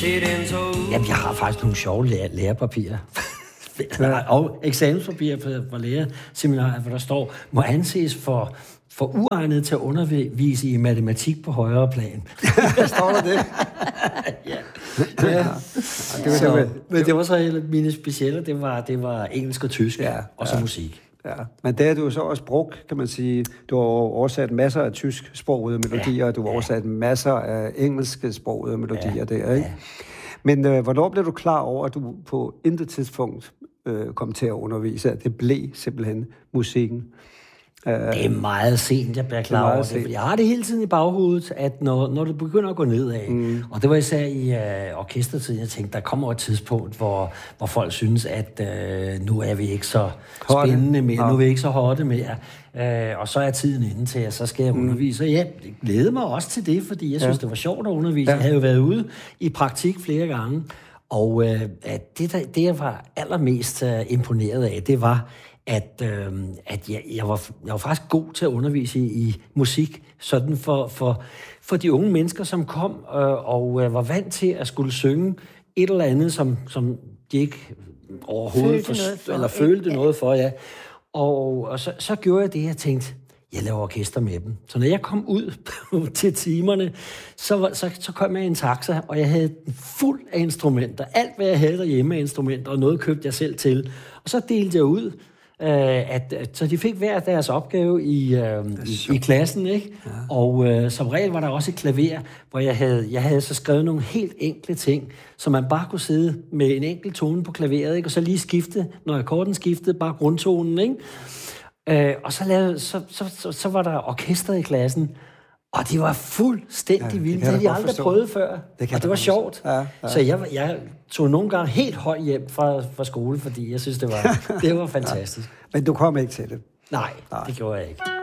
Jamen, jeg har faktisk nogle sjove lærepapirer. Og eksamenspapirer fra lærerseminaret, hvor der står, må anses for uegnet til at undervise i matematik på højere plan. Står der det? Ja. Men det var så mine specielle, det var engelsk og tysk, og så musik. Ja, men det har du så også brugt, kan man sige. Du har oversat masser af tysksprogede melodier, og du har oversat masser af engelsksprogede melodier der, ikke? Ja. Men hvornår blev du klar over, at du på intet tidspunkt kom til at undervise, at det blev simpelthen musikken? Det er meget sent, jeg bliver klar over det. Jeg har det hele tiden i baghovedet, at når det begynder at gå nedad, og det var især i orkestertiden, jeg tænkte, der kommer et tidspunkt, hvor folk synes, at nu er vi ikke så spændende mere, nu er vi ikke så hotte mere, og så er tiden inde til, at så skal jeg undervise. Og jeg glædede mig også til det, fordi jeg synes, det var sjovt at undervise. Jeg havde jo været ude i praktik flere gange, og det jeg var allermest imponeret af, det var, at jeg var faktisk god til at undervise i musik, sådan for de unge mennesker, som kom og var vant til at skulle synge et eller andet, som de ikke overhovedet følte noget for, ja. Og så gjorde jeg det, jeg tænkte, jeg laver orkester med dem. Så når jeg kom ud til timerne, så kom jeg i en taxa, og jeg havde fuld af instrumenter. Alt, hvad jeg havde derhjemme af instrumenter, og noget købte jeg selv til. Og så delte jeg ud, så de fik hver deres opgave i klassen, ikke? Ja. Og som regel var der også et klaver, hvor jeg havde så skrevet nogle helt enkle ting, så man bare kunne sidde med en enkelt tone på klaveret, ikke? Og så lige skifte, når akkorden skiftede, bare grundtonen, ikke? Og så var der orkester i klassen, og de var fuldstændig vilde. Det havde de aldrig prøvet før, og det var sjovt. Ja. Så jeg tog nogle gange helt højt hjem fra skole, fordi jeg synes, det var fantastisk. Men du kom ikke til det? Nej, det gjorde jeg ikke.